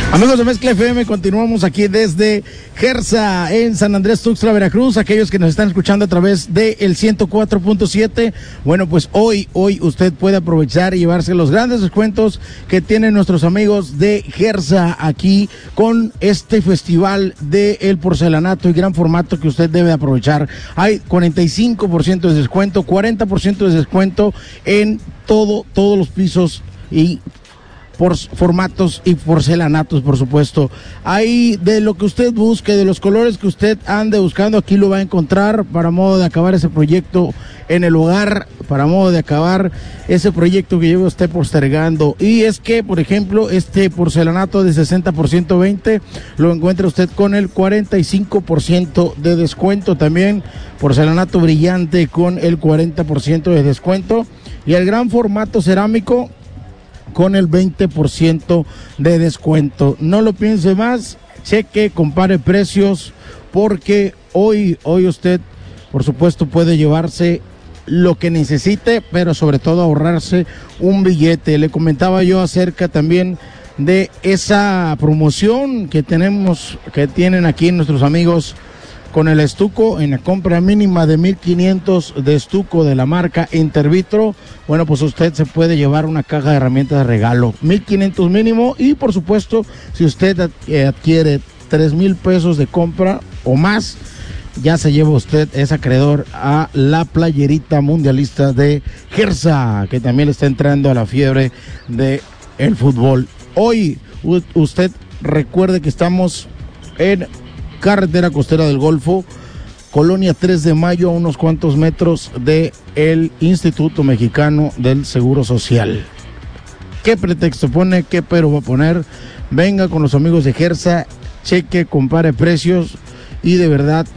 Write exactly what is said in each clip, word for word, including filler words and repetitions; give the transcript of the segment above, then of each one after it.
Amigos de Mezcla F M, continuamos aquí desde Gersa, en San Andrés Tuxtla, Veracruz. Aquellos que nos están escuchando a través del ciento cuatro punto siete, bueno, pues hoy, hoy usted puede aprovechar y llevarse los grandes descuentos que tienen nuestros amigos de Gersa aquí con este festival del porcelanato y gran formato que usted debe aprovechar. Hay cuarenta y cinco por ciento de descuento, cuarenta por ciento de descuento en todo, todos los pisos y por formatos y porcelanatos, por supuesto. Hay de lo que usted busque, de los colores que usted ande buscando, aquí lo va a encontrar para modo de acabar ese proyecto en el hogar, para modo de acabar ese proyecto que lleva usted postergando. Y es que, por ejemplo, este porcelanato de sesenta por ciento veinte lo encuentra usted con el cuarenta y cinco por ciento de descuento. También porcelanato brillante con el cuarenta por ciento de descuento. Y el gran formato cerámico con el veinte por ciento de descuento. No lo piense más, cheque, compare precios, porque hoy, hoy usted, por supuesto, puede llevarse lo que necesite, pero sobre todo ahorrarse un billete. Le comentaba yo acerca también de esa promoción que tenemos, que tienen aquí nuestros amigos con el estuco, en la compra mínima de mil quinientos de estuco de la marca Intervitro. Bueno, pues usted se puede llevar una caja de herramientas de regalo, mil quinientos mínimo, y por supuesto, si usted adquiere tres mil pesos de compra o más, ya se lleva usted, es acreedor a la playerita mundialista de Gersa, que también está entrando a la fiebre de el fútbol. Hoy, usted recuerde que estamos en Carretera Costera del Golfo, Colonia tres de mayo, a unos cuantos metros de el Instituto Mexicano del Seguro Social. ¿Qué pretexto pone? ¿Qué pero va a poner? Venga con los amigos de Gersa, cheque, compare precios y de verdad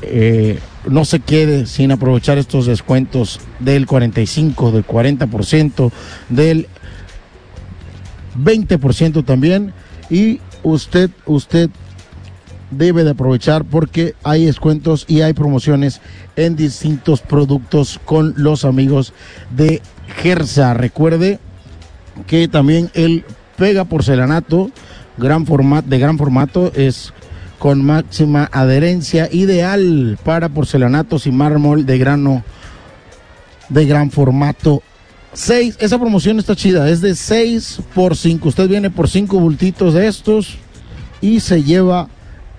eh, no se quede sin aprovechar estos descuentos del cuarenta y cinco, del cuarenta por ciento, del veinte por ciento también. Y usted, usted debe de aprovechar porque hay descuentos y hay promociones en distintos productos con los amigos de Gersa. Recuerde que también el pega porcelanato gran formato, de gran formato, es con máxima adherencia, ideal para porcelanatos y mármol de grano de gran formato. Seis, esa promoción está chida, es de seis por cinco. Usted viene por cinco bultitos de estos y se lleva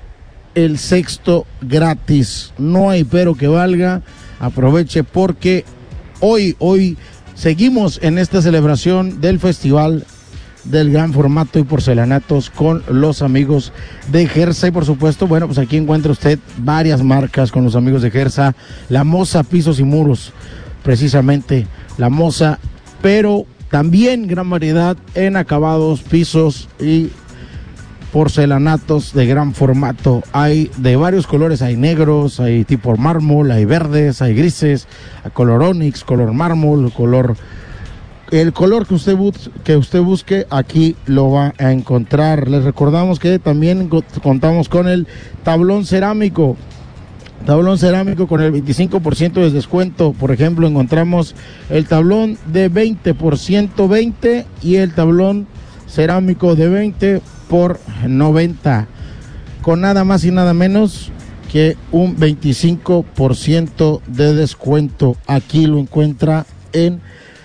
el sexto gratis. No hay pero que valga. Aproveche porque hoy, hoy seguimos en esta celebración del festival del gran formato y porcelanatos con los amigos de Gersa. Y por supuesto, bueno, pues aquí encuentra usted varias marcas con los amigos de Gersa. La Moza Pisos y Muros, precisamente La Moza, pero también gran variedad en acabados, pisos y porcelanatos de gran formato. Hay de varios colores, hay negros, hay tipo mármol, hay verdes, hay grises, hay color onix, color mármol, color, el color que usted bus que usted busque, aquí lo va a encontrar. Les recordamos que también contamos con el tablón cerámico. Tablón cerámico con el veinticinco por ciento de descuento. Por ejemplo, encontramos el tablón de veinte por ciento veinte y el tablón cerámico de veinte por noventa, con nada más y nada menos que un veinticinco por ciento de descuento. Aquí lo encuentra en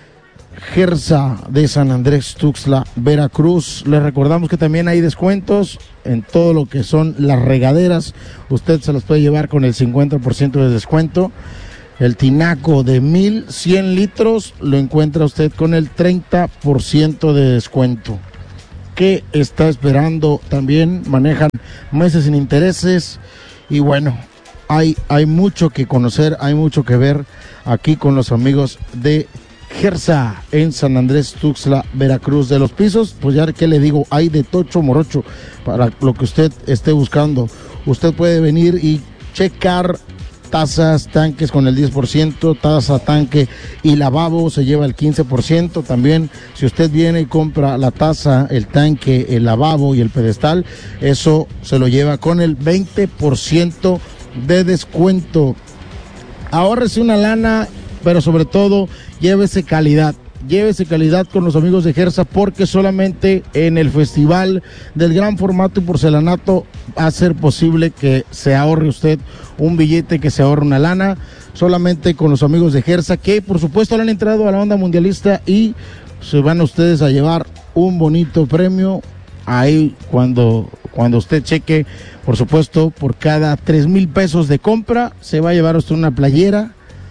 Gersa de San Andrés Tuxtla, Veracruz. Les recordamos que también hay descuentos en todo lo que son las regaderas. Usted se las puede llevar con el cincuenta por ciento de descuento. El tinaco de mil cien litros lo encuentra usted con el treinta por ciento de descuento. ¿Qué está esperando? También manejan meses sin intereses y bueno, hay, hay mucho que conocer, hay mucho que ver aquí con los amigos de Gersa en San Andrés Tuxtla, Veracruz. De los pisos, pues ya que le digo, hay de tocho morocho para lo que usted esté buscando. Usted puede venir y checar tazas, tanques con el diez por ciento, taza, tanque y lavabo se lleva el quince por ciento. También si usted viene y compra la taza, el tanque, el lavabo y el pedestal, eso se lo lleva con el veinte por ciento de descuento. Ahórrese una lana, pero sobre todo llévese calidad, llévese calidad con los amigos de Gersa, porque solamente en el Festival del Gran Formato y Porcelanato va a ser posible que se ahorre usted un billete, que se ahorre una lana, solamente con los amigos de Gersa, que por supuesto le han entrado a la onda mundialista y se van ustedes a llevar un bonito premio. Ahí cuando, cuando usted cheque, por supuesto, por cada tres mil pesos de compra, se va a llevar usted una playera,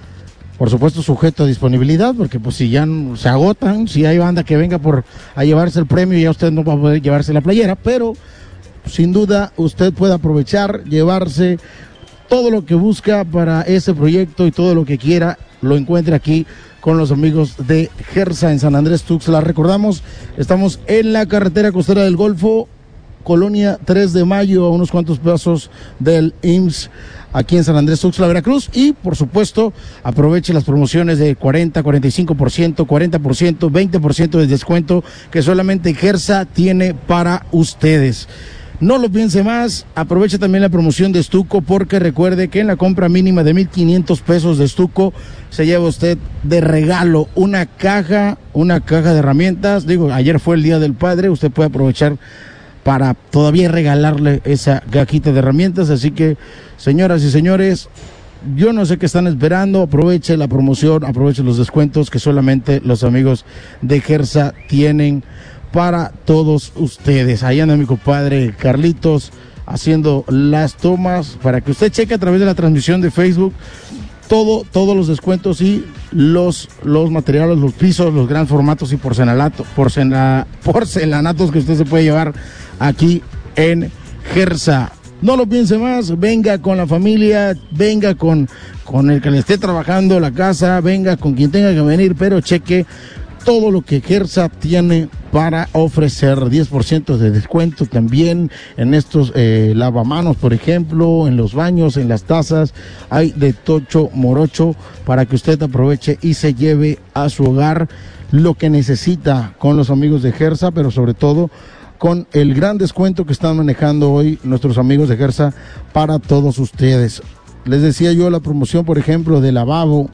por supuesto sujeto a disponibilidad, porque pues si ya no, se agotan, si hay banda que venga por a llevarse el premio, ya usted no va a poder llevarse la playera, pero sin duda usted puede aprovechar, llevarse todo lo que busca para ese proyecto y todo lo que quiera, lo encuentre aquí con los amigos de Gersa en San Andrés Tuxtla. Recordamos, estamos en la carretera costera del Golfo, Colonia tres de mayo, a unos cuantos pasos del I M S S, aquí en San Andrés Tuxtla, Veracruz. Y por supuesto, aproveche las promociones de cuarenta, cuarenta y cinco por ciento, cuarenta por ciento, veinte por ciento de descuento que solamente Gersa tiene para ustedes. No lo piense más, aproveche también la promoción de estuco, porque recuerde que en la compra mínima de mil quinientos pesos de estuco se lleva usted de regalo una caja, una caja de herramientas. Digo, ayer fue el Día del Padre, usted puede aprovechar para todavía regalarle esa cajita de herramientas. Así que, señoras y señores, yo no sé qué están esperando, aproveche la promoción, aproveche los descuentos que solamente los amigos de Gersa tienen para todos ustedes. Ahí anda mi compadre Carlitos haciendo las tomas para que usted cheque a través de la transmisión de Facebook todo, todos los descuentos y los, los materiales, los pisos, los gran formatos y porcelanato, porcela, porcelanatos que usted se puede llevar aquí en Gersa. No lo piense más, venga con la familia, venga con, con el que le esté trabajando la casa, venga con quien tenga que venir, pero cheque todo lo que Gersa tiene para ofrecer. Diez por ciento de descuento también en estos eh, lavamanos, por ejemplo, en los baños, en las tazas, hay de tocho morocho para que usted aproveche y se lleve a su hogar lo que necesita con los amigos de Gersa, pero sobre todo con el gran descuento que están manejando hoy nuestros amigos de Gersa para todos ustedes. Les decía yo la promoción, por ejemplo, de lavabo,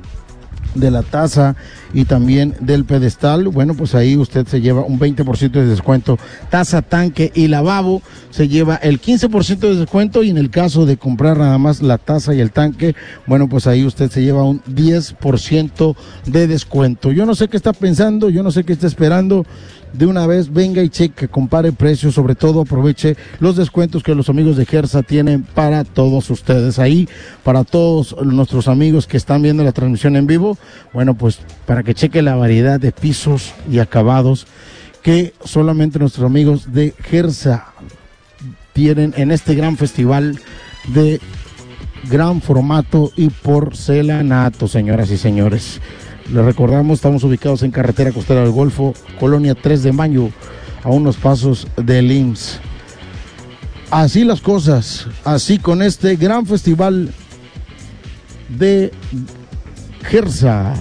de la taza y también del pedestal. Bueno, pues ahí usted se lleva un veinte por ciento de descuento. Taza, tanque y lavabo se lleva el quince por ciento de descuento, y en el caso de comprar nada más la taza y el tanque, bueno, pues ahí usted se lleva un diez por ciento de descuento. Yo no sé qué está pensando, yo no sé qué está esperando. De una vez venga y cheque, compare precios, sobre todo aproveche los descuentos que los amigos de Gersa tienen para todos ustedes. Ahí, para todos nuestros amigos que están viendo la transmisión en vivo, bueno, pues para que cheque la variedad de pisos y acabados que solamente nuestros amigos de Gersa tienen en este gran festival de gran formato y porcelanato, señoras y señores. Les recordamos, estamos ubicados en carretera costera del Golfo, Colonia tres de mayo, a unos pasos del I M S S. Así las cosas, así con este gran festival de Gersa.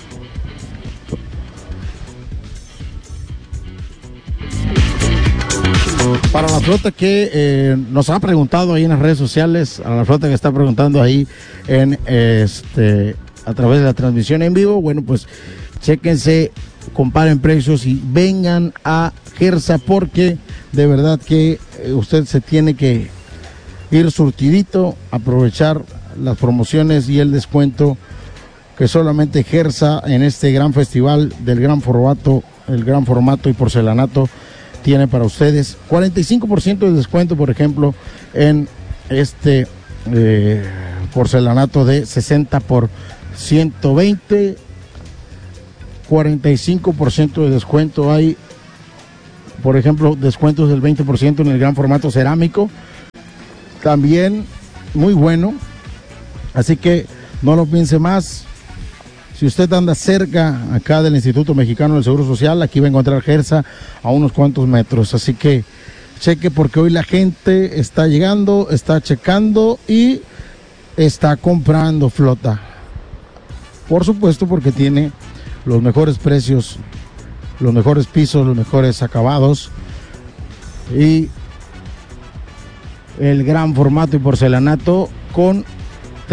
Para la flota que eh, nos ha preguntado ahí en las redes sociales, a la flota que está preguntando ahí en este... a través de la transmisión en vivo, bueno, pues chéquense, comparen precios y vengan a Gersa, porque de verdad que usted se tiene que ir surtidito, aprovechar las promociones y el descuento que solamente Gersa en este gran festival del gran formato, el gran formato y porcelanato tiene para ustedes. cuarenta y cinco por ciento de descuento, por ejemplo, en este eh, porcelanato de sesenta por ciento veinte, cuarenta y cinco por ciento de descuento. Hay, por ejemplo, descuentos del veinte por ciento en el gran formato cerámico, también muy bueno. Así que no lo piense más. Si usted anda cerca acá del Instituto Mexicano del Seguro Social, aquí va a encontrar Gersa a unos cuantos metros. Así que cheque, porque hoy la gente está llegando, está checando y está comprando flota. Por supuesto, porque tiene los mejores precios, los mejores pisos, los mejores acabados y el gran formato y porcelanato con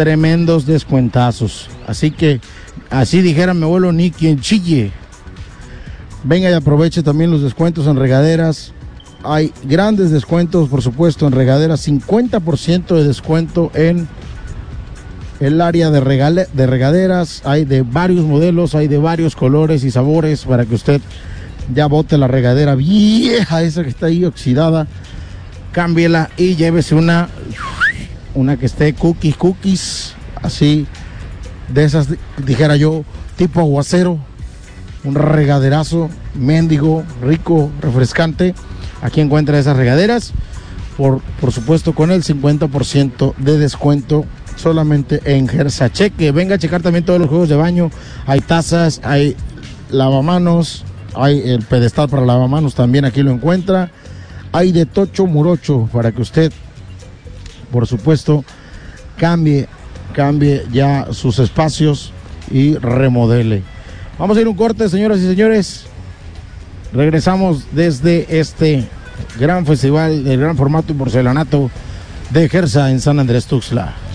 tremendos descuentazos. Así que, así dijera mi abuelo, ni quien chille. Venga y aproveche también los descuentos en regaderas. Hay grandes descuentos, por supuesto, en regaderas. cincuenta por ciento de descuento en el área de, regale, de regaderas. Hay de varios modelos, hay de varios colores y sabores para que usted ya bote la regadera vieja, esa que está ahí oxidada. Cámbiela y llévese una, una que esté cookies, cookies, así, de esas, dijera yo, tipo aguacero. Un regaderazo, mendigo, rico, refrescante. Aquí encuentra esas regaderas, por, por supuesto con el cincuenta por ciento de descuento solamente en Gersa. Cheque, venga a checar también todos los juegos de baño. Hay tazas, hay lavamanos, hay el pedestal para lavamanos también, aquí lo encuentra. Hay de tocho murocho para que usted, por supuesto, cambie, cambie ya sus espacios y remodele. Vamos a ir a un corte, señoras y señores. Regresamos desde este gran festival del gran formato y porcelanato de Gersa en San Andrés Tuxtla.